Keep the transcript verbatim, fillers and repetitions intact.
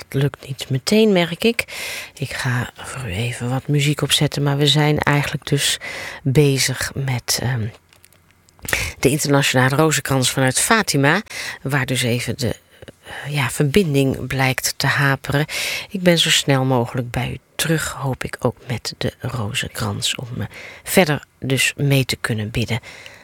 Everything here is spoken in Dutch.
lukt niet meteen, merk ik. Ik ga voor u even wat muziek opzetten, maar we zijn eigenlijk dus bezig met uh, de internationale rozenkrans vanuit Fatima, waar dus even de uh, ja, verbinding blijkt te haperen. Ik ben zo snel mogelijk bij u terug, hoop ik ook met de rozenkrans, om uh, verder dus mee te kunnen bidden